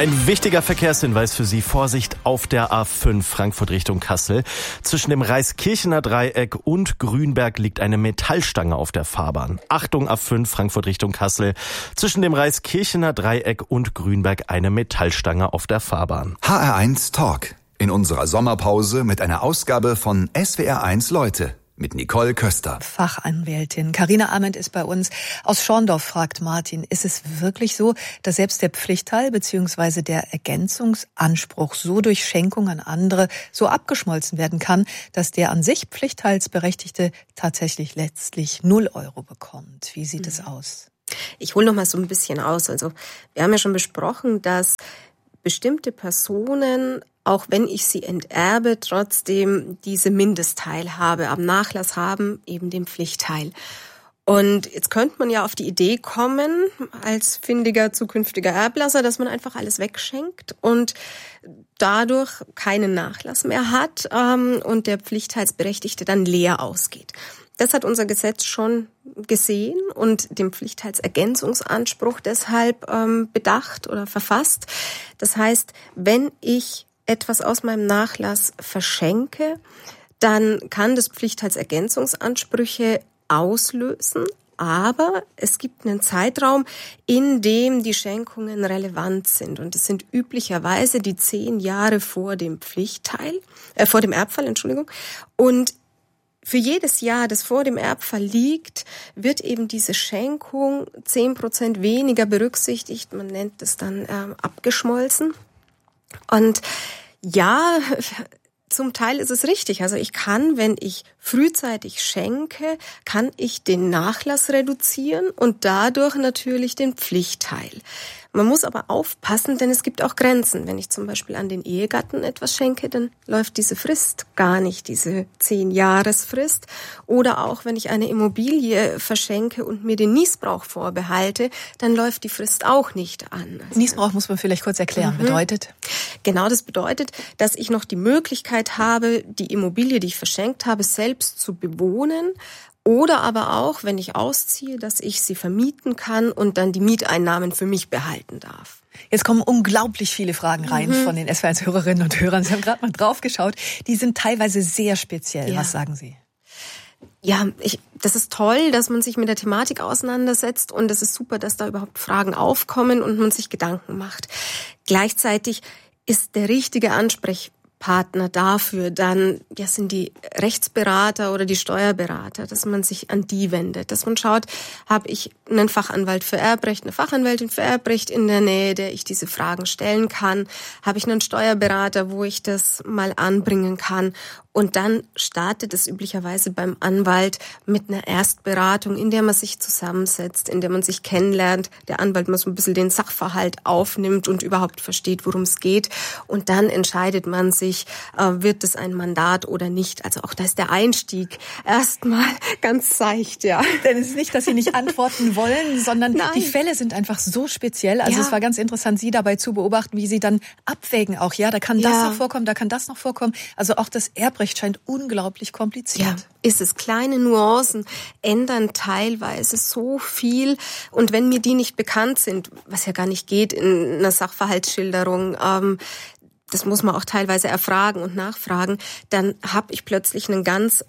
Ein wichtiger Verkehrshinweis für Sie. Vorsicht auf der A5 Frankfurt Richtung Kassel. Zwischen dem Reiskirchener Dreieck und Grünberg liegt eine Metallstange auf der Fahrbahn. Achtung, A5 Frankfurt Richtung Kassel. Zwischen dem Reiskirchener Dreieck und Grünberg eine Metallstange auf der Fahrbahn. HR1 Talk. In unserer Sommerpause mit einer Ausgabe von SWR1 Leute. Mit Nicole Köster. Fachanwältin. Carina Arment ist bei uns. Aus Schorndorf fragt Martin, ist es wirklich so, dass selbst der Pflichtteil bzw. der Ergänzungsanspruch so durch Schenkung an andere so abgeschmolzen werden kann, dass der an sich Pflichtteilsberechtigte tatsächlich letztlich 0 € bekommt? Wie sieht es aus? Ich hole noch mal so ein bisschen aus. Also wir haben ja schon besprochen, dass bestimmte Personen, auch wenn ich sie enterbe, trotzdem diese Mindestteilhabe am Nachlass haben, eben den Pflichtteil. Und jetzt könnte man ja auf die Idee kommen, als findiger zukünftiger Erblasser, dass man einfach alles wegschenkt und dadurch keinen Nachlass mehr hat und der Pflichtteilsberechtigte dann leer ausgeht. Das hat unser Gesetz schon gesehen und den Pflichtteilsergänzungsanspruch deshalb bedacht oder verfasst. Das heißt, wenn ich etwas aus meinem Nachlass verschenke, dann kann das Pflichtteilsergänzungsansprüche auslösen, aber es gibt einen Zeitraum, in dem die Schenkungen relevant sind und es sind üblicherweise die 10 Jahre vor dem vor dem Erbfall, und für jedes Jahr, das vor dem Erbfall liegt, wird eben diese Schenkung 10% weniger berücksichtigt. Man nennt es dann abgeschmolzen. Und ja, zum Teil ist es richtig. Also ich kann, wenn ich frühzeitig schenke, kann ich den Nachlass reduzieren und dadurch natürlich den Pflichtteil. Man muss aber aufpassen, denn es gibt auch Grenzen. Wenn ich zum Beispiel an den Ehegatten etwas schenke, dann läuft diese Frist gar nicht, diese 10-Jahresfrist. Oder auch, wenn ich eine Immobilie verschenke und mir den Nießbrauch vorbehalte, dann läuft die Frist auch nicht an. Also Nießbrauch muss man vielleicht kurz erklären, bedeutet? Genau, das bedeutet, dass ich noch die Möglichkeit habe, die Immobilie, die ich verschenkt habe, selbst zu bewohnen. Oder aber auch, wenn ich ausziehe, dass ich sie vermieten kann und dann die Mieteinnahmen für mich behalten darf. Jetzt kommen unglaublich viele Fragen rein von den SWR1-Hörerinnen und Hörern. Sie haben gerade mal drauf geschaut. Die sind teilweise sehr speziell. Ja. Was sagen Sie? Ja, das ist toll, dass man sich mit der Thematik auseinandersetzt und es ist super, dass da überhaupt Fragen aufkommen und man sich Gedanken macht. Gleichzeitig ist der richtige Ansprechpartner dafür dann, sind die Rechtsberater oder die Steuerberater, dass man sich an die wendet, dass man schaut, habe ich einen Fachanwalt für Erbrecht, eine Fachanwältin für Erbrecht in der Nähe, der ich diese Fragen stellen kann, habe ich einen Steuerberater, wo ich das mal anbringen kann. Und dann startet es üblicherweise beim Anwalt mit einer Erstberatung, in der man sich zusammensetzt, in der man sich kennenlernt. Der Anwalt mal so ein bisschen den Sachverhalt aufnimmt und überhaupt versteht, worum es geht. Und dann entscheidet man sich, wird es ein Mandat oder nicht. Also auch da ist der Einstieg erstmal ganz seicht, ja. Denn es ist nicht, dass Sie nicht antworten wollen, sondern die Fälle sind einfach so speziell. Also es war ganz interessant, Sie dabei zu beobachten, wie Sie dann abwägen auch. Ja, da kann das noch vorkommen, da kann das noch vorkommen. Also auch das Erbrecht scheint unglaublich kompliziert. Ja, ist es. Kleine Nuancen ändern teilweise so viel. Und wenn mir die nicht bekannt sind, was ja gar nicht geht in einer Sachverhaltsschilderung, das muss man auch teilweise erfragen und nachfragen, dann habe ich plötzlich ein ganz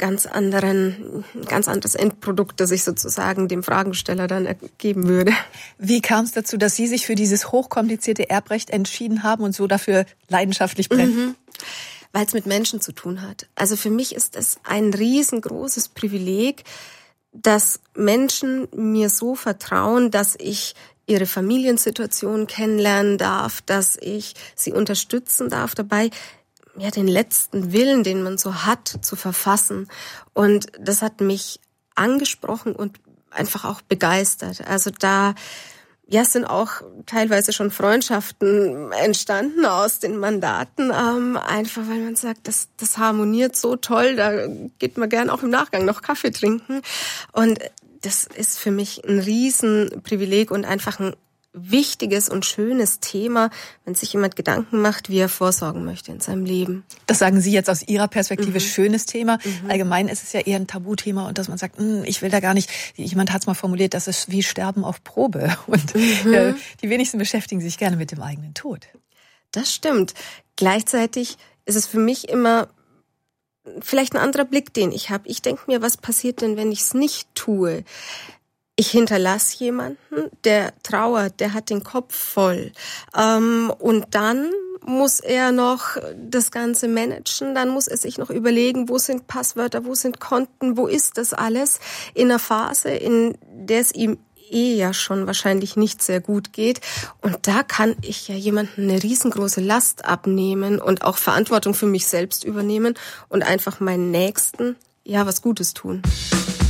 anderes Endprodukt, das ich sozusagen dem Fragesteller dann ergeben würde. Wie kam es dazu, dass Sie sich für dieses hochkomplizierte Erbrecht entschieden haben und so dafür leidenschaftlich brennen? Weil es mit Menschen zu tun hat. Also für mich ist es ein riesengroßes Privileg, dass Menschen mir so vertrauen, dass ich ihre Familiensituation kennenlernen darf, dass ich sie unterstützen darf dabei, den letzten Willen, den man so hat, zu verfassen. Und das hat mich angesprochen und einfach auch begeistert. Also es sind auch teilweise schon Freundschaften entstanden aus den Mandaten, einfach weil man sagt, das harmoniert so toll, da geht man gern auch im Nachgang noch Kaffee trinken. Und das ist für mich ein Riesenprivileg und einfach ein wichtiges und schönes Thema, wenn sich jemand Gedanken macht, wie er vorsorgen möchte in seinem Leben. Das sagen Sie jetzt aus Ihrer Perspektive, schönes Thema. Allgemein ist es ja eher ein Tabuthema und dass man sagt, ich will da gar nicht, jemand hat es mal formuliert, das ist wie Sterben auf Probe. Und die wenigsten beschäftigen sich gerne mit dem eigenen Tod. Das stimmt. Gleichzeitig ist es für mich immer vielleicht ein anderer Blick, den ich habe. Ich denke mir, was passiert denn, wenn ich es nicht tue? Ich hinterlasse jemanden, der trauert, der hat den Kopf voll. Und dann muss er noch das Ganze managen, dann muss er sich noch überlegen, wo sind Passwörter, wo sind Konten, wo ist das alles? In einer Phase, in der es ihm ja schon wahrscheinlich nicht sehr gut geht. Und da kann ich ja jemandem eine riesengroße Last abnehmen und auch Verantwortung für mich selbst übernehmen und einfach meinen Nächsten was Gutes tun.